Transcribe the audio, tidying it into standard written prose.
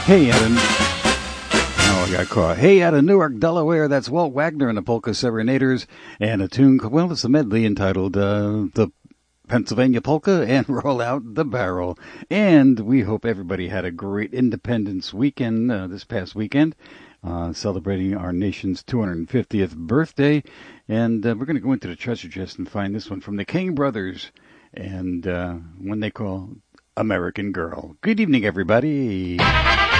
Hey, I got caught. Hey, out of Newark, Delaware, that's Walt Wagner and the Polka Serenaders, and a tune, well, it's a medley entitled The Pennsylvania Polka and Roll Out the Barrel. And we hope everybody had a great Independence weekend this past weekend, celebrating our nation's 250th birthday. And we're going to go into the treasure chest and find this one from the King Brothers, and one they call American Girl. Good evening, everybody.